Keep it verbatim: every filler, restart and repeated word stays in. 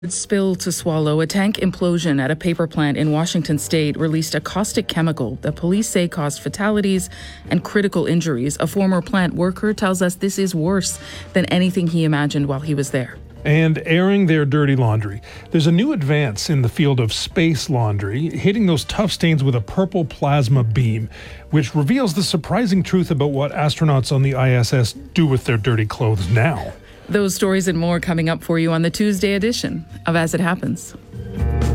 Spill to swallow. A tank implosion at a paper plant in Washington state released a caustic chemical that police say caused fatalities and critical injuries. A former plant worker tells us this is worse than anything he imagined while he was there. And airing their dirty laundry. There's a new advance in the field of space laundry, hitting those tough stains with a purple plasma beam, which reveals the surprising truth about what astronauts on the I S S do with their dirty clothes now. Those stories and more coming up for you on the Tuesday edition of As It Happens.